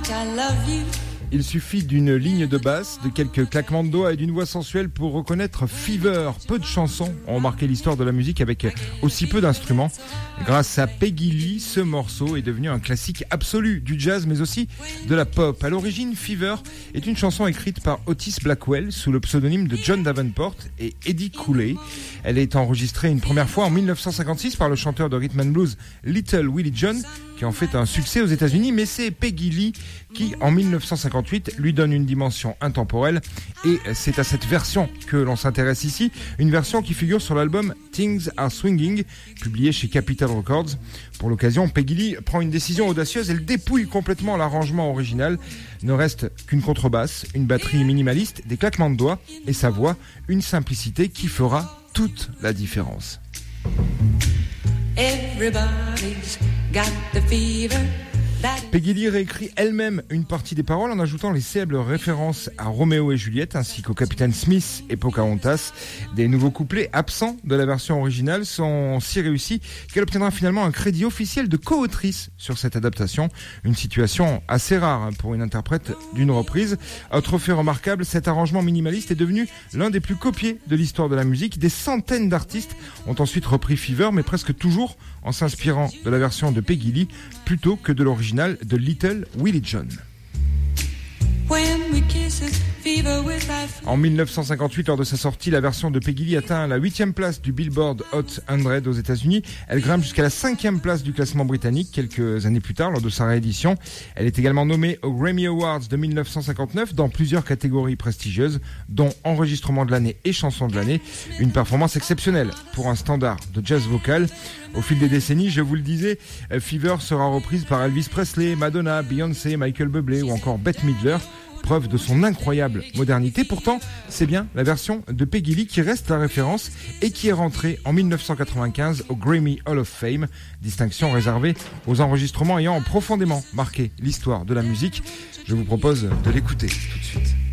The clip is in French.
much I love you. Il suffit d'une ligne de basse, de quelques claquements de doigts et d'une voix sensuelle pour reconnaître Fever. Peu de chansons ont marqué l'histoire de la musique avec aussi peu d'instruments. Grâce à Peggy Lee, ce morceau est devenu un classique absolu du jazz mais aussi de la pop. À l'origine, Fever est une chanson écrite par Otis Blackwell sous le pseudonyme de John Davenport et Eddie Cooley. Elle est enregistrée une première fois en 1956 par le chanteur de rhythm and blues Little Willie John, qui en fait un succès aux États-Unis, mais c'est Peggy Lee qui, en 1958, lui donne une dimension intemporelle. Et c'est à cette version que l'on s'intéresse ici, une version qui figure sur l'album Things Are Swinging, publié chez Capitol Records. Pour l'occasion, Peggy Lee prend une décision audacieuse, elle dépouille complètement l'arrangement original. Ne reste qu'une contrebasse, une batterie minimaliste, des claquements de doigts et sa voix, une simplicité qui fera toute la différence. Everybody's got the fever. Peggy Lee réécrit elle-même une partie des paroles en ajoutant les célèbres références à Roméo et Juliette ainsi qu'au Capitaine Smith et Pocahontas. Des nouveaux couplets absents de la version originale sont si réussis qu'elle obtiendra finalement un crédit officiel de co-autrice sur cette adaptation. Une situation assez rare pour une interprète d'une reprise. Autre fait remarquable, cet arrangement minimaliste est devenu l'un des plus copiés de l'histoire de la musique. Des centaines d'artistes ont ensuite repris Fever, mais presque toujours en s'inspirant de la version de Peggy Lee plutôt que de l'original de Little Willie John. En 1958, lors de sa sortie, la version de Peggy Lee atteint la 8e place du Billboard Hot 100 aux États-Unis. Elle grimpe jusqu'à la 5e place du classement britannique quelques années plus tard lors de sa réédition. Elle est également nommée aux Grammy Awards de 1959 dans plusieurs catégories prestigieuses, dont enregistrement de l'année et chanson de l'année. Une performance exceptionnelle pour un standard de jazz vocal. Au fil des décennies, je vous le disais, Fever sera reprise par Elvis Presley, Madonna, Beyoncé, Michael Bublé ou encore Bette Midler. Preuve de son incroyable modernité. Pourtant, c'est bien la version de Peggy Lee qui reste la référence et qui est rentrée en 1995 au Grammy Hall of Fame, distinction réservée aux enregistrements ayant profondément marqué l'histoire de la musique. Je vous propose de l'écouter tout de suite.